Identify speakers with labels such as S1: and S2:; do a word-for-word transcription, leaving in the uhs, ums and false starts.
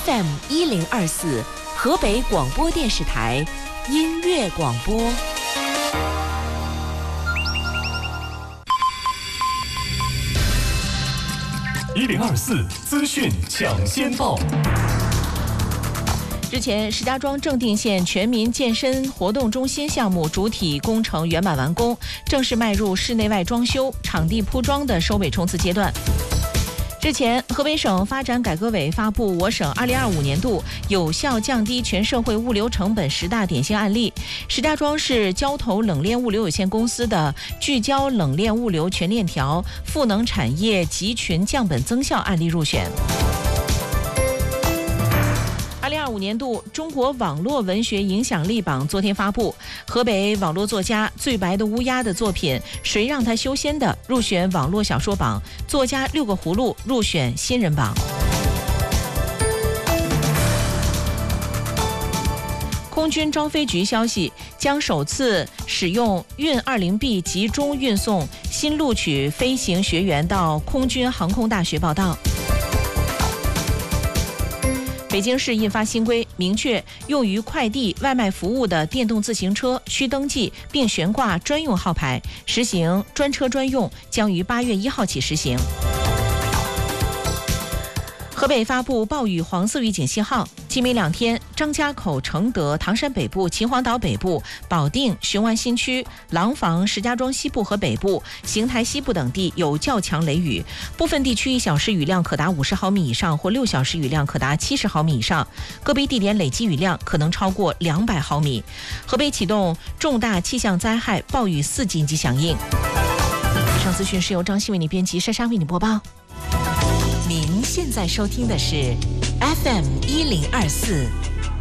S1: F M 一零二四，河北广播电视台音乐广播。
S2: 一零二四资讯抢先报。
S3: 日前，石家庄正定县全民健身活动中心项目主体工程圆满完工，正式迈入室内外装修、场地铺装的收尾冲刺阶段。日前，河北省发展改革委发布我省二零二五年度有效降低全社会物流成本十大典型案例，石家庄市交投冷链物流有限公司的聚焦冷链物流全链条赋能产业集群降本增效案例入选。二零二五年度中国网络文学影响力榜昨天发布，河北网络作家最白的乌鸦的作品《谁让他修仙》的入选网络小说榜，作家六个葫芦入选新人榜。空军招飞局消息，将首次使用运 二零 B 集中运送新录取飞行学员到空军航空大学报到。北京市印发新规，明确用于快递、外卖服务的电动自行车需登记并悬挂专用号牌，实行专车专用，将于八月一号起实行。河北发布暴雨黄色预警信号，今明两天，张家口、承德、唐山北部、秦皇岛北部、保定、雄安新区、廊坊、石家庄西部和北部、邢台西部等地有较强雷雨，部分地区一小时雨量可达五十毫米以上，或六小时雨量可达七十毫米以上，个别地点累计雨量可能超过两百毫米。河北启动重大气象灾害暴雨四级应急响应。以上资讯是由张希为你编辑，莎莎为你播报。
S1: 您现在收听的是 F M 一零二四